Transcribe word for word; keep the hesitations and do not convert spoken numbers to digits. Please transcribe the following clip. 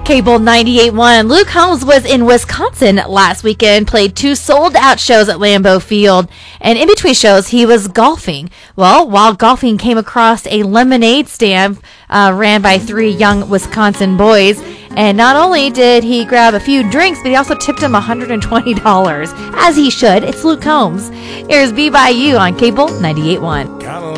Cable ninety-eight point one. Luke Combs was in Wisconsin last weekend, played two sold-out shows at Lambeau Field, and in between shows, he was golfing. Well, while golfing, came across a lemonade stand uh, ran by three young Wisconsin boys, and not only did he grab a few drinks, but he also tipped him one hundred twenty dollars, as he should. It's Luke Combs. Here's Be By You on Cable ninety-eight point one.